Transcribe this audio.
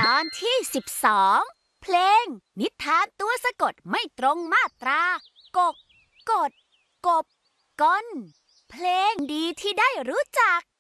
อนที่12เพลงนิทานตัวสะกดไม่ตรงมาตรากกกดกบก้นเพลงดีที่ได้รู้จัก